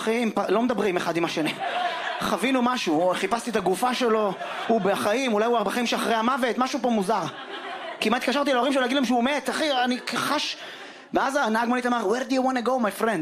אחי, לא מדברים אחד עם השני. חווינו משהו, חיפשתי את הגופה שלו, הוא בחיים, אולי הוא בחיים שאחרי המוות, משהו פה מוזר. כמעט התקשרתי להורים שלו להגיד להם שהוא מת, אחי, אני חש... ואז הנהג מונית אמר, Where do you want to go, my friend?